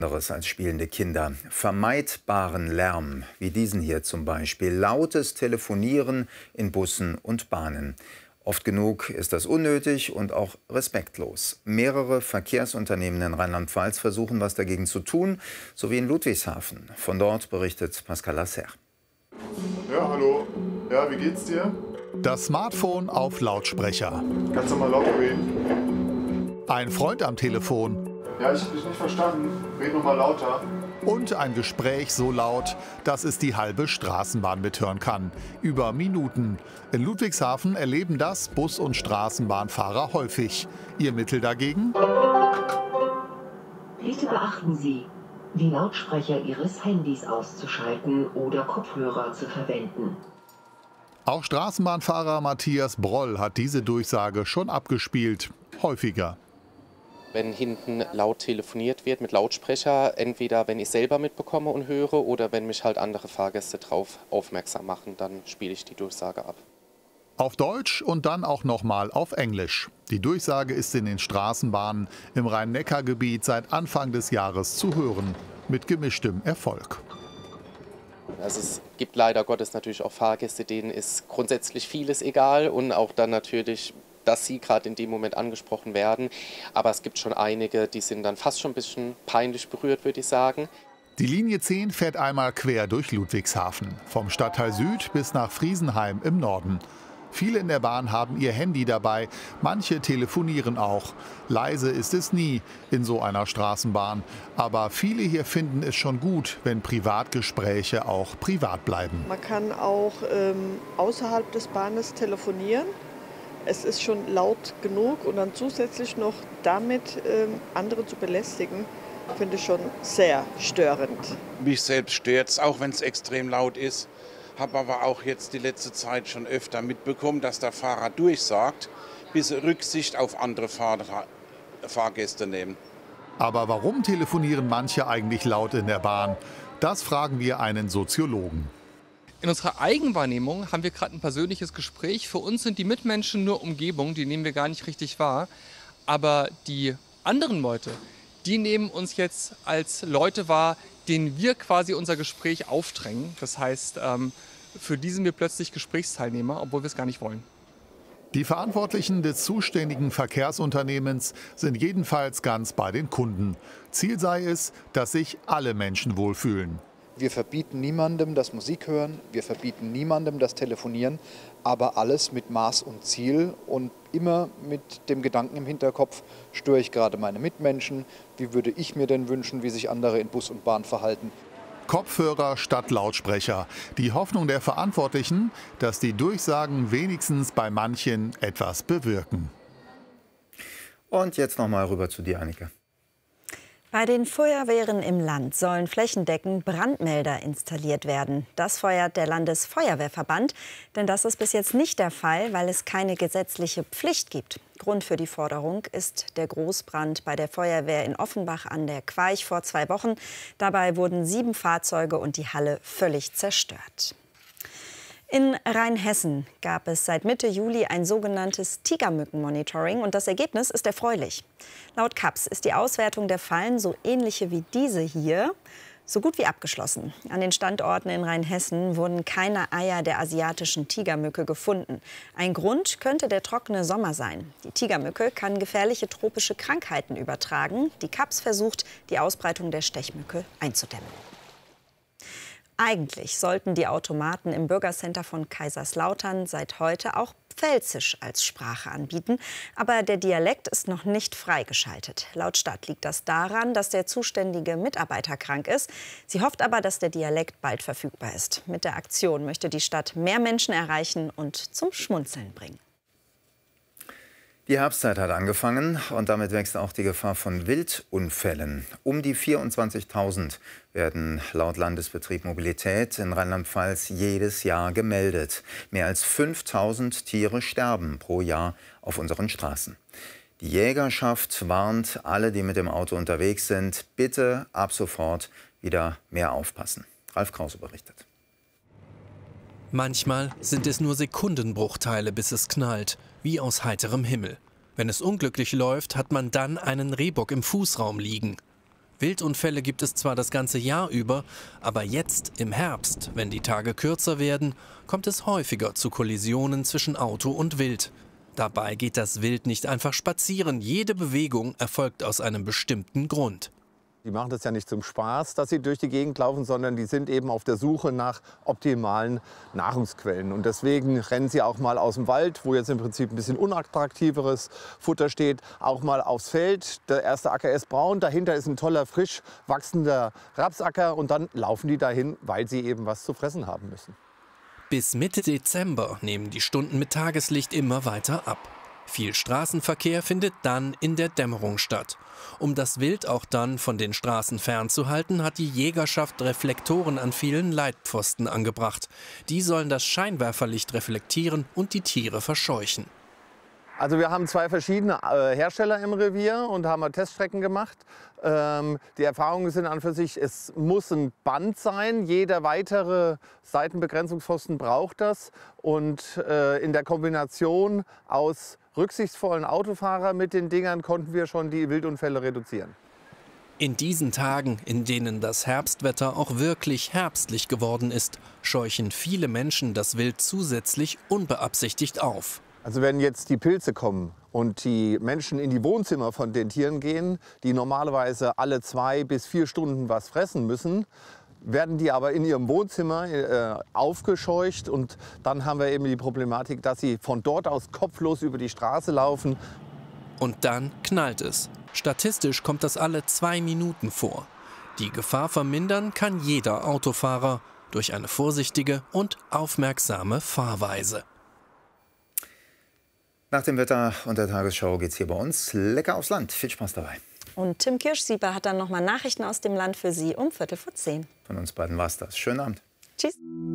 Anderes als spielende Kinder. Vermeidbaren Lärm, wie diesen hier zum Beispiel. Lautes Telefonieren in Bussen und Bahnen. Oft genug ist das unnötig und auch respektlos. Mehrere Verkehrsunternehmen in Rheinland-Pfalz versuchen, was dagegen zu tun, so wie in Ludwigshafen. Von dort berichtet Pascal Lasser. Ja, hallo. Ja, wie geht's dir? Das Smartphone auf Lautsprecher. Kannst du mal lauter reden? Ein Freund am Telefon. Ja, ich hab dich nicht verstanden. Red noch mal lauter. Und ein Gespräch so laut, dass es die halbe Straßenbahn mithören kann. Über Minuten. In Ludwigshafen erleben das Bus- und Straßenbahnfahrer häufig. Ihr Mittel dagegen? Bitte beachten Sie, die Lautsprecher Ihres Handys auszuschalten oder Kopfhörer zu verwenden. Auch Straßenbahnfahrer Matthias Broll hat diese Durchsage schon abgespielt. Häufiger. Wenn hinten laut telefoniert wird mit Lautsprecher, entweder wenn ich selber mitbekomme und höre oder wenn mich halt andere Fahrgäste darauf aufmerksam machen, dann spiele ich die Durchsage ab. Auf Deutsch und dann auch nochmal auf Englisch. Die Durchsage ist in den Straßenbahnen im Rhein-Neckar-Gebiet seit Anfang des Jahres zu hören, mit gemischtem Erfolg. Also es gibt leider Gottes natürlich auch Fahrgäste, denen ist grundsätzlich vieles egal und auch dann natürlich, dass sie gerade in dem Moment angesprochen werden. Aber es gibt schon einige, die sind dann fast schon ein bisschen peinlich berührt, würde ich sagen. Die Linie 10 fährt einmal quer durch Ludwigshafen, vom Stadtteil Süd bis nach Friesenheim im Norden. Viele in der Bahn haben ihr Handy dabei, manche telefonieren auch. Leise ist es nie in so einer Straßenbahn. Aber viele hier finden es schon gut, wenn Privatgespräche auch privat bleiben. Man kann auch außerhalb des Bahnes telefonieren. Es ist schon laut genug und dann zusätzlich noch damit andere zu belästigen, finde ich schon sehr störend. Mich selbst stört es, auch wenn es extrem laut ist. Habe aber auch jetzt die letzte Zeit schon öfter mitbekommen, dass der Fahrer durchsagt, bis er Rücksicht auf andere Fahrgäste nehmen. Aber warum telefonieren manche eigentlich laut in der Bahn? Das fragen wir einen Soziologen. In unserer Eigenwahrnehmung haben wir gerade ein persönliches Gespräch. Für uns sind die Mitmenschen nur Umgebung, die nehmen wir gar nicht richtig wahr. Aber die anderen Leute, die nehmen uns jetzt als Leute wahr, denen wir quasi unser Gespräch aufdrängen. Das heißt, für die sind wir plötzlich Gesprächsteilnehmer, obwohl wir es gar nicht wollen. Die Verantwortlichen des zuständigen Verkehrsunternehmens sind jedenfalls ganz bei den Kunden. Ziel sei es, dass sich alle Menschen wohlfühlen. Wir verbieten niemandem das Musik hören, wir verbieten niemandem das Telefonieren, aber alles mit Maß und Ziel und immer mit dem Gedanken im Hinterkopf, störe ich gerade meine Mitmenschen, wie würde ich mir denn wünschen, wie sich andere in Bus und Bahn verhalten. Kopfhörer statt Lautsprecher. Die Hoffnung der Verantwortlichen, dass die Durchsagen wenigstens bei manchen etwas bewirken. Und jetzt noch mal rüber zu dir, Annika. Bei den Feuerwehren im Land sollen flächendeckend Brandmelder installiert werden. Das fordert der Landesfeuerwehrverband. Denn das ist bis jetzt nicht der Fall, weil es keine gesetzliche Pflicht gibt. Grund für die Forderung ist der Großbrand bei der Feuerwehr in Offenbach an der Queich vor 2 Wochen. Dabei wurden 7 Fahrzeuge und die Halle völlig zerstört. In Rheinhessen gab es seit Mitte Juli ein sogenanntes Tigermückenmonitoring und das Ergebnis ist erfreulich. Laut CAPS ist die Auswertung der Fallen, so ähnliche wie diese hier, so gut wie abgeschlossen. An den Standorten in Rheinhessen wurden keine Eier der asiatischen Tigermücke gefunden. Ein Grund könnte der trockene Sommer sein. Die Tigermücke kann gefährliche tropische Krankheiten übertragen. Die CAPS versucht, die Ausbreitung der Stechmücke einzudämmen. Eigentlich sollten die Automaten im Bürgercenter von Kaiserslautern seit heute auch Pfälzisch als Sprache anbieten. Aber der Dialekt ist noch nicht freigeschaltet. Laut Stadt liegt das daran, dass der zuständige Mitarbeiter krank ist. Sie hofft aber, dass der Dialekt bald verfügbar ist. Mit der Aktion möchte die Stadt mehr Menschen erreichen und zum Schmunzeln bringen. Die Herbstzeit hat angefangen und damit wächst auch die Gefahr von Wildunfällen. Um die 24.000 werden laut Landesbetrieb Mobilität in Rheinland-Pfalz jedes Jahr gemeldet. Mehr als 5.000 Tiere sterben pro Jahr auf unseren Straßen. Die Jägerschaft warnt alle, die mit dem Auto unterwegs sind, bitte ab sofort wieder mehr aufpassen. Ralf Krause berichtet. Manchmal sind es nur Sekundenbruchteile, bis es knallt, wie aus heiterem Himmel. Wenn es unglücklich läuft, hat man dann einen Rehbock im Fußraum liegen. Wildunfälle gibt es zwar das ganze Jahr über, aber jetzt im Herbst, wenn die Tage kürzer werden, kommt es häufiger zu Kollisionen zwischen Auto und Wild. Dabei geht das Wild nicht einfach spazieren, jede Bewegung erfolgt aus einem bestimmten Grund. Die machen das ja nicht zum Spaß, dass sie durch die Gegend laufen, sondern die sind eben auf der Suche nach optimalen Nahrungsquellen. Und deswegen rennen sie auch mal aus dem Wald, wo jetzt im Prinzip ein bisschen unattraktiveres Futter steht, auch mal aufs Feld. Der erste Acker ist braun, dahinter ist ein toller, frisch wachsender Rapsacker und dann laufen die dahin, weil sie eben was zu fressen haben müssen. Bis Mitte Dezember nehmen die Stunden mit Tageslicht immer weiter ab. Viel Straßenverkehr findet dann in der Dämmerung statt. Um das Wild auch dann von den Straßen fernzuhalten, hat die Jägerschaft Reflektoren an vielen Leitpfosten angebracht. Die sollen das Scheinwerferlicht reflektieren und die Tiere verscheuchen. Also wir haben zwei verschiedene Hersteller im Revier und haben Teststrecken gemacht. Die Erfahrungen sind an für sich, es muss ein Band sein. Jeder weitere Seitenbegrenzungspfosten braucht das. Und in der Kombination aus rücksichtsvollen Autofahrern mit den Dingern konnten wir schon die Wildunfälle reduzieren. In diesen Tagen, in denen das Herbstwetter auch wirklich herbstlich geworden ist, scheuchen viele Menschen das Wild zusätzlich unbeabsichtigt auf. Also wenn jetzt die Pilze kommen und die Menschen in die Wohnzimmer von den Tieren gehen, die normalerweise alle 2 bis 4 Stunden was fressen müssen, werden die aber in ihrem Wohnzimmer aufgescheucht. Und dann haben wir eben die Problematik, dass sie von dort aus kopflos über die Straße laufen. Und dann knallt es. Statistisch kommt das alle 2 Minuten vor. Die Gefahr vermindern kann jeder Autofahrer durch eine vorsichtige und aufmerksame Fahrweise. Nach dem Wetter und der Tagesschau geht's hier bei uns lecker aufs Land. Viel Spaß dabei. Und Tim Kirschsieber hat dann noch mal Nachrichten aus dem Land für Sie um 9:45. Von uns beiden war's das. Schönen Abend. Tschüss.